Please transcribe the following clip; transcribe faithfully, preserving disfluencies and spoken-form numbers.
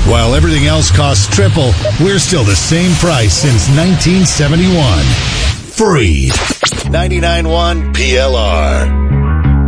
While everything else costs triple, we're still the same price since nineteen seventy-one. Free. ninety-nine point one P L R.